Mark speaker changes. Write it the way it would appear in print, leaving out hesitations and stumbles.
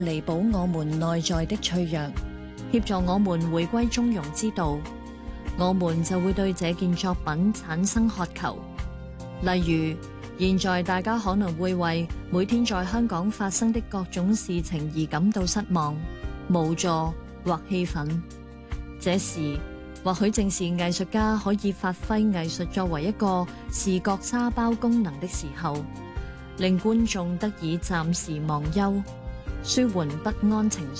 Speaker 1: 彌補我們內在的脆弱，協助我們回歸中庸之道，我們就會對這件作品產生渴求。例如，現在大家可能會為每天在香港發生的各種事情而感到失望、無助或氣憤。這時，或許正是藝術家可以發揮藝術作為一個視覺沙包功能的時候，令觀眾得以暫時忘憂，舒緩不安情緒。